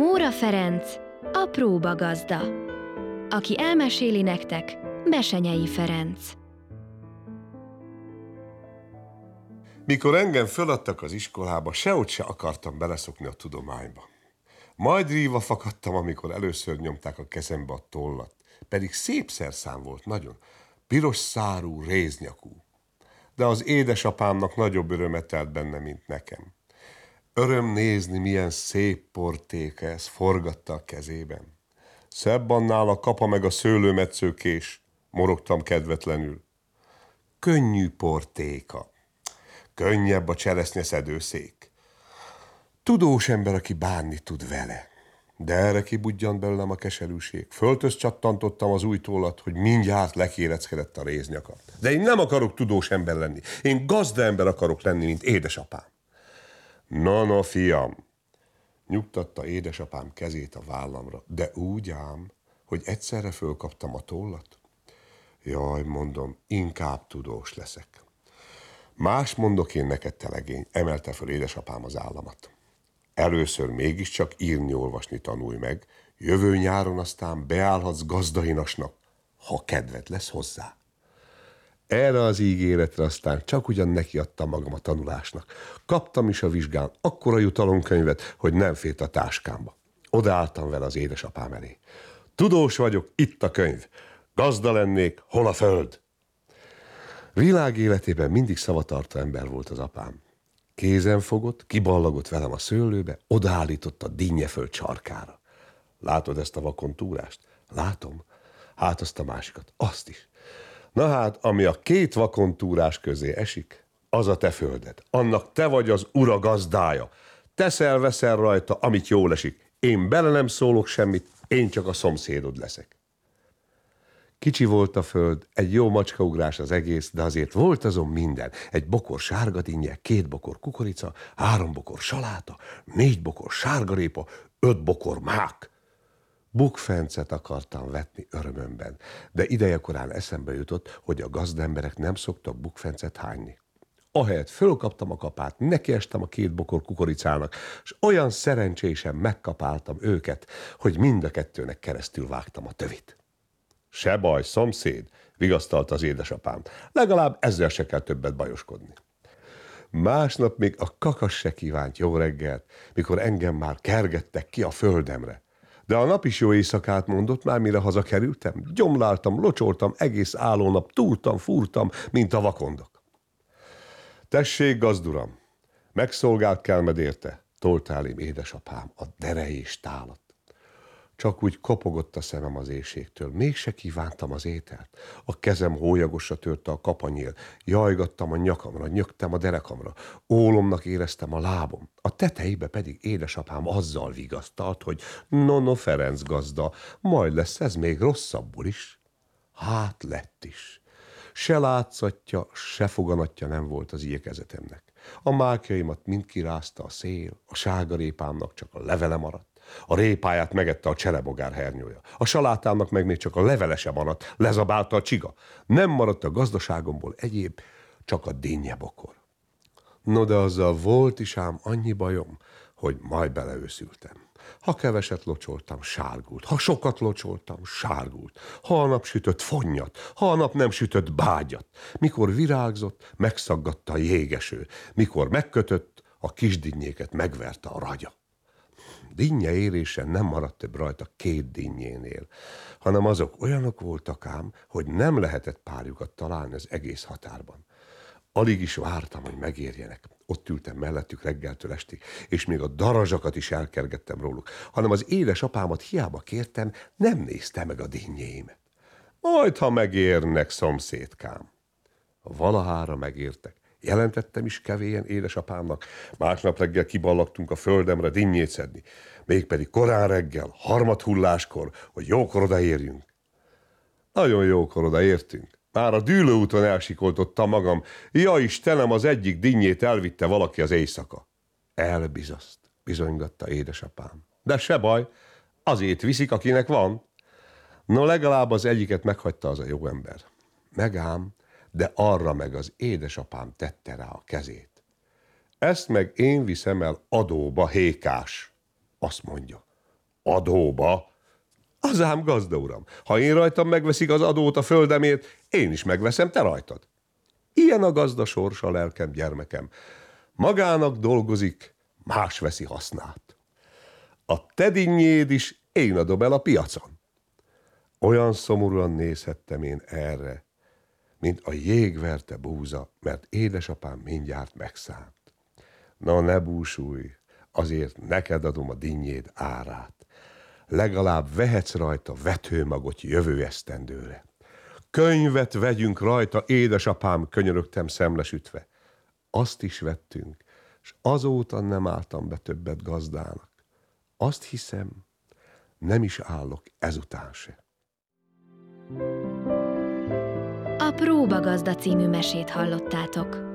Móra Ferenc, a próbagazda. Aki elmeséli nektek, Besenyei Ferenc. Mikor engem föladtak az iskolába, sehogy se akartam beleszokni a tudományba. Majd rívva fakadtam, amikor először nyomták a kezembe a tollat. Pedig szép szerszám volt nagyon. Piros szárú, réznyakú. De az édesapámnak nagyobb örömet telt benne, mint nekem. Öröm nézni, milyen szép portéka ez, forgatta a kezében. Szebb annál a kapa meg a szőlőmetszőkés, morogtam kedvetlenül. Könnyű portéka. Könnyebb a cseresznyeszedőszék. Tudós ember, aki bánni tud vele. De erre kibudjant belőlem a keserűség. Föltöz csattantottam az új tollat, hogy mindjárt lekéreckedett a réznyaka. De én nem akarok tudós ember lenni. Én gazda ember akarok lenni, mint édesapám. Na, fiam, nyugtatta édesapám kezét a vállamra, de úgy ám, hogy egyszerre fölkaptam a tollat. Jaj, mondom, inkább tudós leszek. Más mondok én neked, te legény, emelte föl édesapám az államat. Először mégiscsak írni-olvasni tanulj meg, jövő nyáron aztán beállhatsz gazdainasnak, ha kedved lesz hozzá. Erre az ígéretre aztán csak ugyan nekiadtam magam a tanulásnak. Kaptam is a vizsgán akkora jutalomkönyvet, hogy nem fért a táskámba. Odaálltam vele az édesapám elé. Tudós vagyok, itt a könyv. Gazda lennék, hol a föld? Világ életében mindig szavatartó ember volt az apám. Kézen fogott, kiballagott velem a szőlőbe, odaállított a dinnyeföld sarkára. Látod ezt a vakontúrást? Látom. Hát azt a másikat, azt is. Na hát, ami a két vakontúrás közé esik, az a te földed. Annak te vagy az ura gazdája. Teszel-veszel rajta, amit jól esik. Én bele nem szólok semmit, én csak a szomszédod leszek. Kicsi volt a föld, egy jó macskaugrás az egész, de azért volt azon minden. Egy bokor sárgadinnye, 2 bokor kukorica, 3 bokor saláta, 4 bokor sárgarépa, 5 bokor mák. Bukfencet akartam vetni örömömben, de idejekorán eszembe jutott, hogy a gazdemberek nem szoktak bukfencet hányni. Ahelyett fölkaptam a kapát, nekiestem a 2 bokor kukoricának, és olyan szerencsésen megkapáltam őket, hogy mind a kettőnek keresztül vágtam a tövit. Se baj, szomszéd, vigasztalta az édesapám. Legalább ezzel se kell többet bajoskodni. Másnap még a kakas se kívánt jó reggelt, mikor engem már kergettek ki a földemre. De a nap is jó éjszakát mondott, már mire hazakerültem. Gyomláltam, locsoltam, egész állónap túrtam, fúrtam, mint a vakondok. Tessék, gazduram, megszolgált kelmed érte, tolt elém édesapám a derejés tálat. Csak úgy kopogott a szemem az éhségtől. Mégse kívántam az ételt. A kezem hólyagosra törte a kapanyél. Jajgattam a nyakamra, nyögtem a derekamra. Ólomnak éreztem a lábom. A tetejébe pedig édesapám azzal vigasztalt, hogy no, Ferenc gazda, majd lesz ez még rosszabbul is. Hát lett is. Se látszatja, se foganatja nem volt az igyekezetemnek. A mákjaimat mind kirázta a szél, a sárgarépámnak csak a levele maradt. A répáját megette a cserebogár hernyója. A salátámnak meg még csak a levelese maradt, lezabálta a csiga. Nem maradt a gazdaságomból egyéb, csak a dinnyebokor. No, de azzal volt is ám annyi bajom, hogy majd beleőszültem. Ha keveset locsoltam, sárgult. Ha sokat locsoltam, sárgult. Ha a nap sütött, fonnyat. Ha a nap nem sütött, bágyat. Mikor virágzott, megszaggatta a jégeső. Mikor megkötött, a kisdinnyéket megverte a ragya. Dinnye érésen nem maradt több rajta 2 dinnyénél, hanem azok olyanok voltak ám, hogy nem lehetett párjukat találni az egész határban. Alig is vártam, hogy megérjenek. Ott ültem mellettük reggeltől estig, és még a darazsakat is elkergettem róluk, hanem az édesapámat hiába kértem, nem nézte meg a dinnyéimet. Majd, ha megérnek, szomszédkám. Valahára megértek. Jelentettem is kevélyen édesapámnak, másnap reggel kiballagtunk a földemre dinnyét szedni, mégpedig korán reggel, harmadhulláskor, hogy jókor odaérjünk. Nagyon jókor odaértünk. Már a dűlőúton elsikoltottam magam, ja Istenem, az egyik dinnyét elvitte valaki az éjszaka. Elbizaszt, bizonygatta édesapám. De se baj, azért viszik, akinek van. No, legalább az egyiket meghagyta az a jó ember. Megám, de arra meg az édesapám tette rá a kezét. Ezt meg én viszem el adóba, hékás, azt mondja. Adóba? Az ám gazda uram, ha én rajtam megveszik az adót a földemért, én is megveszem, te rajtad. Ilyen a gazda sorsa, lelkem, gyermekem. Magának dolgozik, más veszi hasznát. A te dinnyéd is én adom el a piacon. Olyan szomorúan nézhettem én erre, mint a jégverte búza, mert édesapám mindjárt megszánt. Na ne búsulj, azért neked adom a dinnyéd árát. Legalább vehetsz rajta vetőmagot jövő esztendőre. Könyvet vegyünk rajta, édesapám, könyörögtem szemlesütve. Azt is vettünk, s azóta nem álltam be többet gazdának. Azt hiszem, nem is állok ezután se. A Próbagazda című mesét hallottátok.